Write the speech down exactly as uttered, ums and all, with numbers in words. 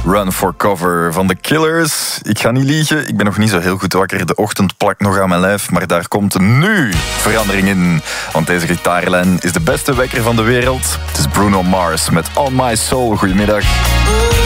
Run for Cover van The Killers. Ik ga niet liegen, ik ben nog niet zo heel goed wakker. De ochtend plakt nog aan mijn lijf, maar daar komt nu verandering in. Want deze gitaarlijn is de beste wekker van de wereld. Het is Bruno Mars met On My Soul. Goedemiddag.